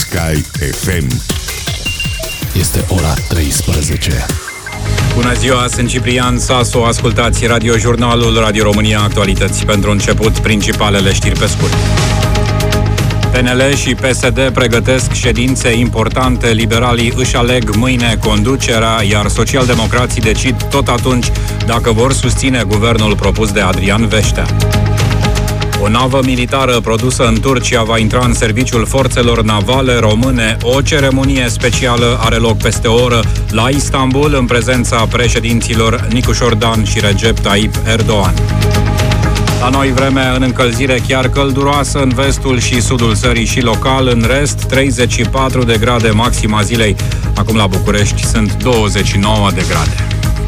Sky FM. Este ora 13. Bună ziua, sunt Ciprian Sasu, ascultați radiojurnalul Radio România Actualități. Pentru început, principalele știri pe scurt. PNL și PSD pregătesc ședințe importante, liberalii își aleg mâine conducerea, iar socialdemocrații decid tot atunci dacă vor susține guvernul propus de Adrian Veștea. O navă militară produsă în Turcia va intra în serviciul forțelor navale române. O ceremonie specială are loc peste o oră la Istanbul, în prezența președinților Nicușor Dan și Recep Tayyip Erdogan. La noi vreme în încălzire chiar călduroasă în vestul și sudul țării și local, în rest 34 de grade maxima zilei. Acum la București sunt 29 de grade.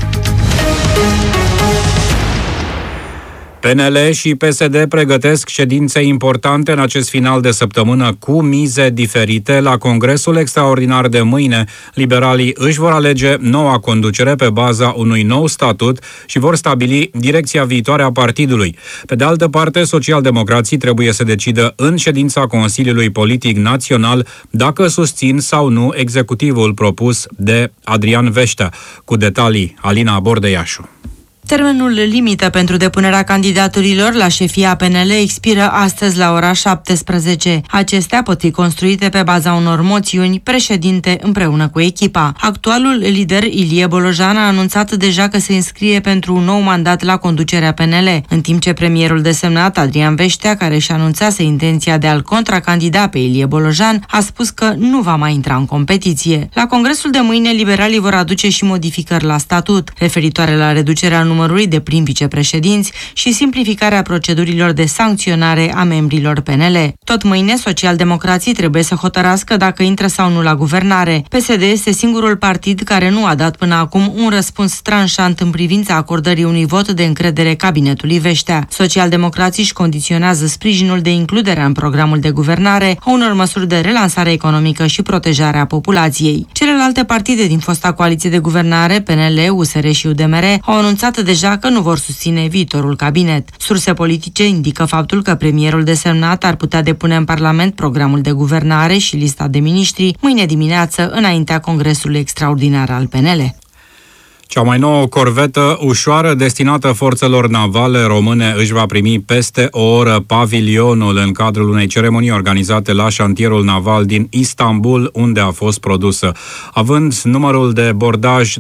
PNL și PSD pregătesc ședințe importante în acest final de săptămână cu mize diferite. La Congresul Extraordinar de mâine, liberalii își vor alege noua conducere pe baza unui nou statut și vor stabili direcția viitoare a partidului. Pe de altă parte, socialdemocrații trebuie să decidă în ședința Consiliului Politic Național dacă susțin sau nu executivul propus de Adrian Veștea. Cu detalii, Alina Bordeiașu. Termenul limită pentru depunerea candidaturilor la șefia PNL expiră astăzi la ora 17. Acestea pot fi construite pe baza unor moțiuni, președinte împreună cu echipa. Actualul lider Ilie Bolojan a anunțat deja că se înscrie pentru un nou mandat la conducerea PNL, în timp ce premierul desemnat Adrian Veștea, care își anunțase intenția de a-l contracandida pe Ilie Bolojan, a spus că nu va mai intra în competiție. La congresul de mâine, liberalii vor aduce și modificări la statut, referitoare la reducerea numărului de prim vicepreședinți și simplificarea procedurilor de sancționare a membrilor PNL. Tot mâine, socialdemocrații trebuie să hotărască dacă intră sau nu la guvernare. PSD este singurul partid care nu a dat până acum un răspuns tranșant în privința acordării unui vot de încredere cabinetului Veștea. Socialdemocrații își condiționează sprijinul de includere în programul de guvernare a unor măsuri de relansare economică și protejare a populației. Celelalte partide din fosta coaliție de guvernare, PNL, USR și UDMR, au anunțat deja că nu vor susține viitorul cabinet. Surse politice indică faptul că premierul desemnat ar putea depune în Parlament programul de guvernare și lista de miniștri mâine dimineață, înaintea Congresului Extraordinar al PNL. Cea mai nouă corvetă ușoară destinată forțelor navale române își va primi peste o oră pavilionul în cadrul unei ceremonii organizate la șantierul naval din Istanbul, unde a fost produsă. Având numărul de bordaj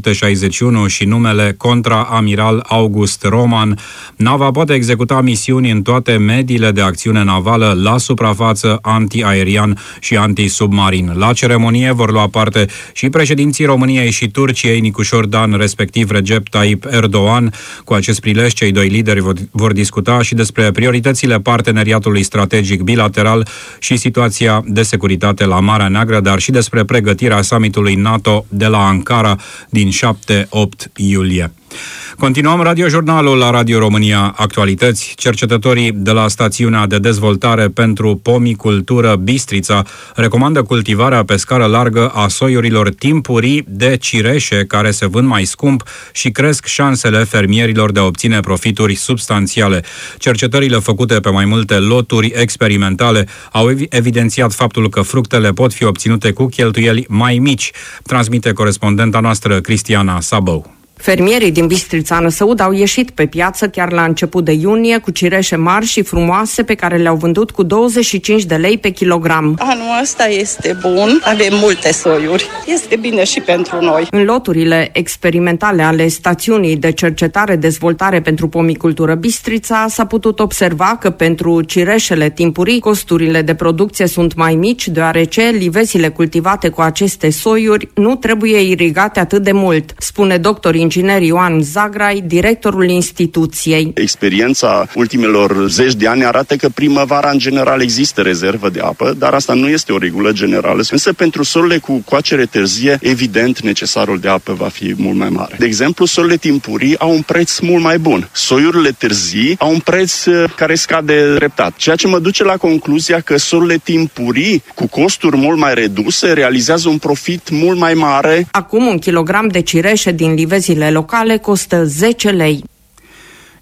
261 și numele Contraamiral August Roman, nava poate executa misiuni în toate mediile de acțiune navală la suprafață, antiaerian și antisubmarin. La ceremonie vor lua parte și președinții României și Turciei, Nicușor Dan, respectiv Recep Tayyip Erdogan. Cu acest prilej, cei doi lideri vor discuta și despre prioritățile parteneriatului strategic bilateral și situația de securitate la Marea Neagră, dar și despre pregătirea summitului NATO de la Ankara din 7-8 iulie. Continuăm radiojurnalul la Radio România Actualități. Cercetătorii de la Stațiunea de Dezvoltare pentru Pomicultură Bistrița recomandă cultivarea pe scară largă a soiurilor timpurii de cireșe, care se vând mai scump și cresc șansele fermierilor de a obține profituri substanțiale. Cercetările făcute pe mai multe loturi experimentale au evidențiat faptul că fructele pot fi obținute cu cheltuieli mai mici, transmite corespondenta noastră Cristiana Sabău. Fermierii din Bistrița Năsăud au ieșit pe piață chiar la început de iunie cu cireșe mari și frumoase pe care le-au vândut cu 25 de lei pe kilogram. Anul ăsta este bun, avem multe soiuri. Este bine și pentru noi. În loturile experimentale ale Stațiunii de Cercetare-Dezvoltare pentru Pomicultură Bistrița s-a putut observa că pentru cireșele timpurii costurile de producție sunt mai mici, deoarece livezile cultivate cu aceste soiuri nu trebuie irigate atât de mult, spune doctor inginer Ioan Zagrai, directorul instituției. Experiența ultimelor zeci de ani arată că primăvara în general există rezervă de apă, dar asta nu este o regulă generală. Însă pentru solurile cu coacere târzie, evident, necesarul de apă va fi mult mai mare. De exemplu, solurile timpurii au un preț mult mai bun. Soiurile târzii au un preț care scade treptat, ceea ce mă duce la concluzia că solurile timpurii cu costuri mult mai reduse realizează un profit mult mai mare. Acum un kilogram de cireșe din livezile locale costă 10 lei.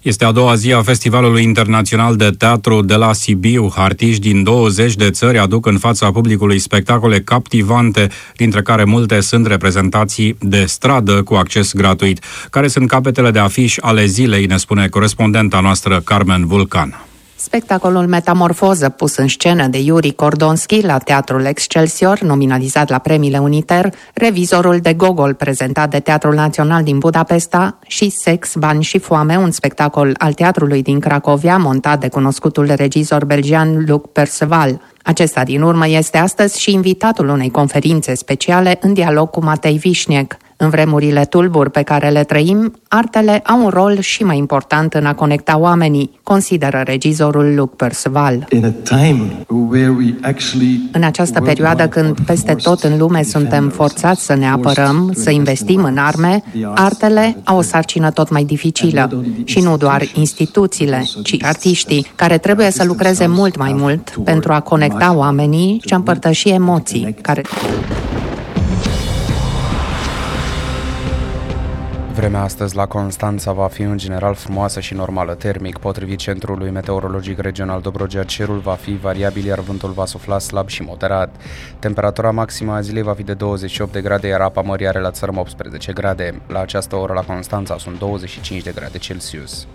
Este a doua zi a Festivalului Internațional de Teatru de la Sibiu. Artiști din 20 de țări aduc în fața publicului spectacole captivante, dintre care multe sunt reprezentații de stradă cu acces gratuit. Care sunt capetele de afiș ale zilei, ne spune corespondenta noastră Carmen Vulcan. Spectacolul Metamorfoză, pus în scenă de Yuri Cordonski la Teatrul Excelsior, nominalizat la premiile Uniter, Revizorul de Gogol, prezentat de Teatrul Național din Budapesta, și Sex, Bani și Foame, un spectacol al teatrului din Cracovia, montat de cunoscutul regizor belgian Luc Perceval. Acesta din urmă este astăzi și invitatul unei conferințe speciale în dialog cu Matei Vișnec. În vremurile tulburi pe care le trăim, artele au un rol și mai important în a conecta oamenii, consideră regizorul Luc Perceval. În această perioadă când peste tot în lume suntem forțați să ne apărăm, să investim în arme, artele au o sarcină tot mai dificilă. Și nu doar instituțiile, ci artiștii, care trebuie să lucreze mult mai mult pentru a conecta oamenii și a împărtăși emoții, care... Vremea astăzi la Constanța va fi în general frumoasă și normală termic. Potrivit Centrului Meteorologic Regional Dobrogea, cerul va fi variabil, iar vântul va sufla slab și moderat. Temperatura maximă a zilei va fi de 28 de grade, iar apa mării are la țărm 18 grade. La această oră la Constanța sunt 25 de grade Celsius.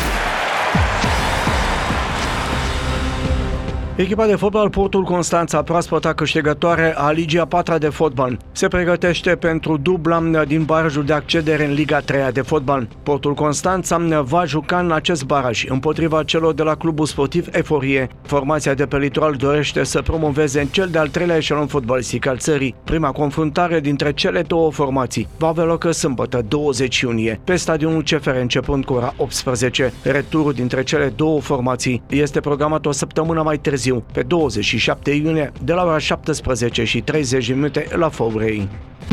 Echipa de fotbal Portul Constanța, proaspăta câștigătoare a Ligii a 4-a de fotbal, se pregătește pentru dubla din barajul de accedere în Liga 3-a de fotbal. Portul Constanța va juca în acest baraj împotriva celor de la clubul sportiv Eforie. Formația de pe litoral dorește să promoveze în cel de-al treilea eșelon fotbalistic al țării. Prima confruntare dintre cele două formații va avea loc sâmbătă, 20 iunie, pe stadionul CFR, începând cu ora 18. Returul dintre cele două formații este programat o săptămână mai târziu, pe 27 iunie, de la ora 17:30 la Faurei.